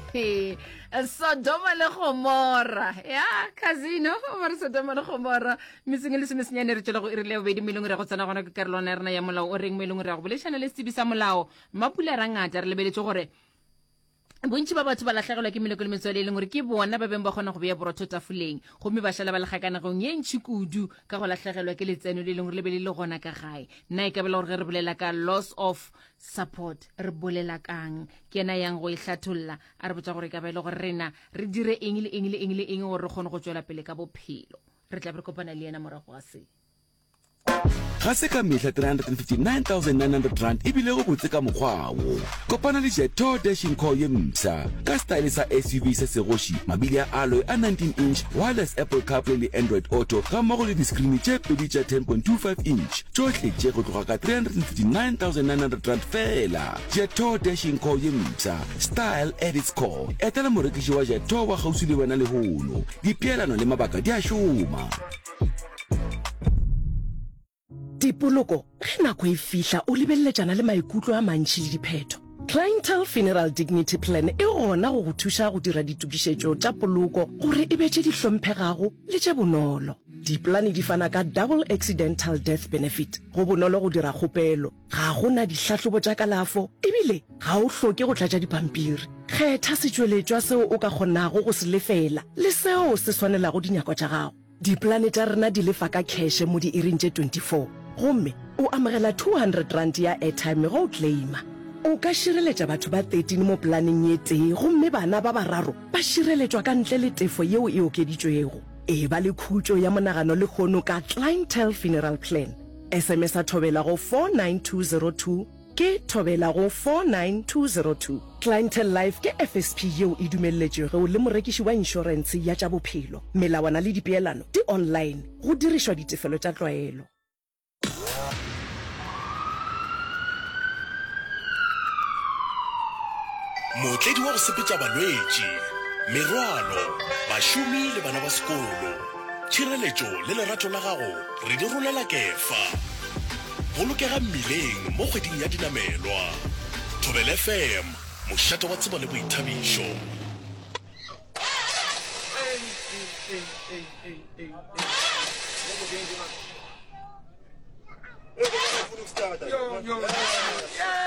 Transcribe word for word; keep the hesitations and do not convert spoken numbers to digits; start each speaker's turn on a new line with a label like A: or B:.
A: Sodoma le Gomorra ya casino mara Sodoma le Gomorra mitseng le seme senyane re tšela go irile go bedi melong re go tsena gona ke karolwana rena ya molao o reng melong re go bolešana le setsebi sa molao mapula ra ngata re lebeletse gore bontši ba batho ba latlhegelwa ke meleko le metswele e leng gore ke bona ba beng ba kgona go beya borotho tafoleng gomme ba šala ba legakanagong ye ntšhi kudu ka go latlhegelwa ke letseno le leng gore le be le le gona ka gae nna e ka bela gore ge re bolela ka loss of support re bolela kang ke ena yang go e hlatholla a re botsa gore ka bela gore rena re dire eng le eng le eng le eng gore re kgone go tswela pele ka bophelo re tla be re kopana le ena morago ga se
B: ga se ka mehla three hundred fifty-nine thousand nine hundred rand e bile go botse ka mokgwawo kopana le Jeto dashing core ye msa ka style sa S U V se segoši mabili a alloy a nineteen inch wireless Apple CarPlay le Android Auto ga mmogo le discreen tše pedi tša ten point two five inch tšohle tše go tloga ka three hundred fifty-nine thousand nine hundred rand fela Jeto dashing core ye msa style at its core etela morekiši wa Jeto wa gausi le wena lehono dipeelano le mabaka di a šoma
C: Dipoloko ge nako e fihla o lebelletšana le maikutlo a mantši le diphetho Clientele Funeral Dignity Plan e gona go go thuša go dira ditukišetšo tša poloko gore e betše di hlomphegago le tše bonolo diplane di fana ka double accidental death benefit go bonolo go dira kgopelo ga gona dihlahlobo tša kalafo ebile ga o hloke go tlatša dipampiri kgetha setšweletšwa seo o ka kgonago go se lefela le seo se swanelago dinyako tša gago diplane tša rena di lefa ka cash mo di iring tše twenty-four gomme o amogela two hundred rand ya airtime go claima o ka šireletša batho ba thirteen mo planeng ye tee gomme bana ba bararo ba šireletšwa ka ntle le tefo yeo e okeditšwego e ba le khutšo ya monagano le kgono ka Clientele Funeral Plan sms a thobela go four nine two zero two ke thobela go four nine two zero two Clientele Life ke F S P yeo e dumelletšego le morekiši wa insurance ya tša bophelo melawana le dipeelano di online go dirišwa ditefelo tša tlwaelo
D: motledi wa go sepetša balwetši merwalo bašomi le bana ba sekolo tšhireletšo le lerato la gago re di rolela kefa bolokega mmileng mo kgweding ya dinamelwa Thobela F M mošato wa tsebo le boithabišo
E: Yo, yo, yo.